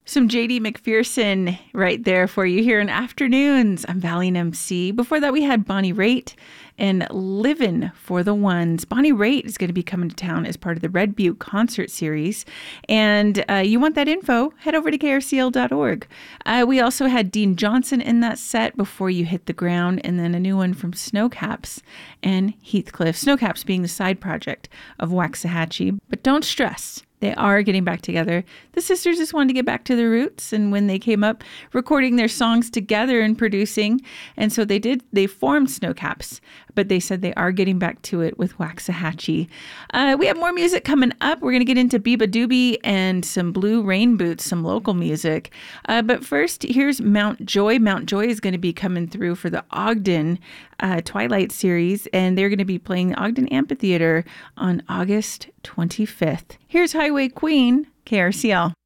Some JD McPherson right there for you here in Afternoons. I'm Valiant MC. Before that, we had Bonnie Raitt and Livin' for the Ones. Bonnie Raitt is going to be coming to town as part of the Red Butte concert series. And you want that info, head over to krcl.org. We also had Dean Johnson in that set, Before You Hit the Ground, and then a new one from Snowcaps and Heathcliff. Snowcaps being the side project of Waxahachie. But don't stress. They are getting back together. The sisters just wanted to get back to their roots. And when they came up recording their songs together and producing, and so they formed Snowcaps, but they said they are getting back to it with Waxahachie. We have more music coming up. We're going to get into Biba Doobie and some Blue Rain Boots, some local music. But first, here's Mount Joy. Mount Joy is going to be coming through for the Ogden Twilight series, and they're going to be playing the Ogden Amphitheater on August 25th. Here's Highway Queen, KRCL.